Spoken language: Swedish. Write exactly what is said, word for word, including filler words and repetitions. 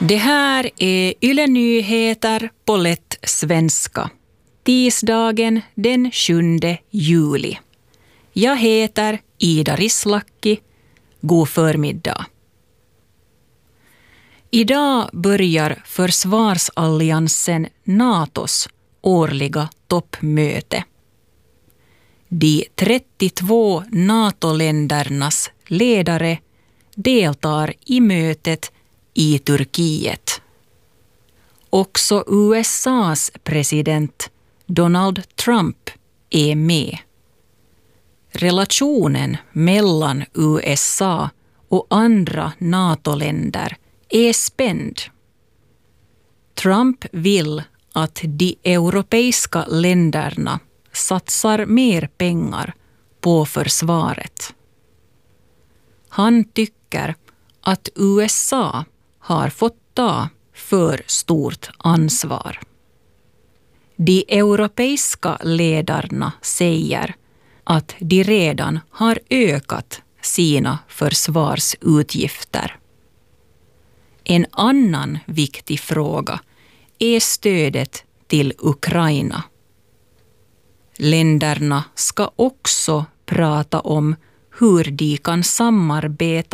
Det här är Yle Nyheter på lätt svenska. Tisdagen den sjunde juli. Jag heter Ida Rislakki. God förmiddag. Idag börjar försvarsalliansen NATOs årliga toppmöte. De trettiotvå NATO-ländernas ledare deltar i mötet i Turkiet. Också U S A:s president Donald Trump är med. Relationen mellan U S A och andra NATO-länder är spänd. Trump vill att de europeiska länderna satsar mer pengar på försvaret. Han tycker att U S A har fått ta för stort ansvar. De europeiska ledarna säger att de redan har ökat sina försvarsutgifter. En annan viktig fråga är stödet till Ukraina. Länderna ska också prata om hur de kan samarbeta